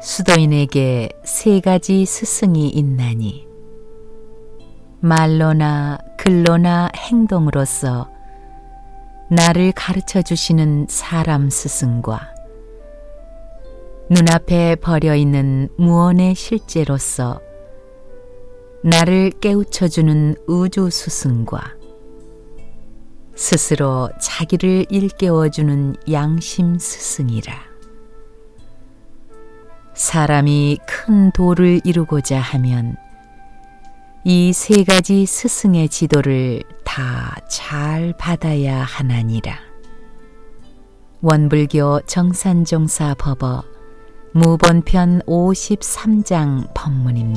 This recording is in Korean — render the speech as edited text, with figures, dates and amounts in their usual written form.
수도인에게 세 가지 스승이 있나니 말로나 글로나 행동으로서 나를 가르쳐 주시는 사람 스승과 눈앞에 버려 있는 무언의 실제로서 나를 깨우쳐 주는 우주 스승과 스스로 자기를 일깨워 주는 양심 스승이라. 사람이 큰 도를 이루고자 하면 이 세 가지 스승의 지도를 다 잘 받아야 하나니라. 원불교 정산종사 법어 무본편 53장 법문입니다.